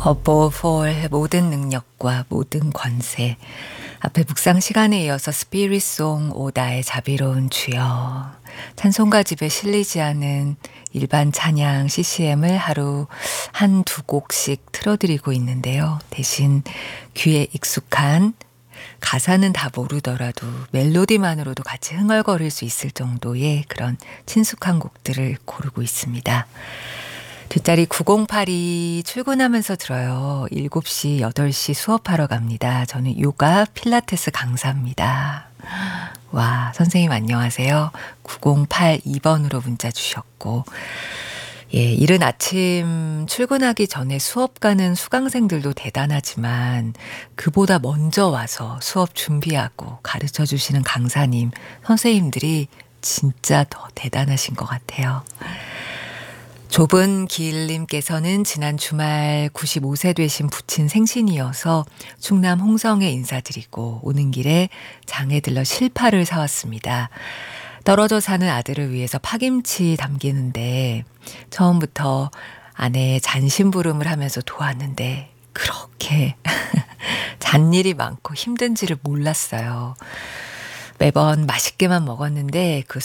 어보폴 모든 능력과 모든 권세. 앞에 묵상 시간에 이어서 스피릿송 오다의 자비로운 주여. 찬송가 집에 실리지 않은 일반 찬양 CCM을 하루 한두 곡씩 틀어드리고 있는데요. 대신 귀에 익숙한 가사는 다 모르더라도 멜로디만으로도 같이 흥얼거릴 수 있을 정도의 그런 친숙한 곡들을 고르고 있습니다. 뒷자리 9082 출근하면서 들어요. 7시, 8시 수업하러 갑니다. 저는 요가 필라테스 강사입니다. 와, 선생님 안녕하세요. 9082번으로 문자 주셨고, 예, 이른 아침 출근하기 전에 수업 가는 수강생들도 대단하지만 그보다 먼저 와서 수업 준비하고 가르쳐 주시는 강사님, 선생님들이 진짜 더 대단하신 것 같아요. 좁은 길님께서는 지난 주말 95세 되신 부친 생신이어서 충남 홍성에 인사드리고 오는 길에 장에 들러 실파를 사왔습니다. 떨어져 사는 아들을 위해서 파김치 담기는데 처음부터 아내의 잔심부름을 하면서 도왔는데 그렇게 잔일이 많고 힘든지를 몰랐어요. 매번 맛있게만 먹었는데 그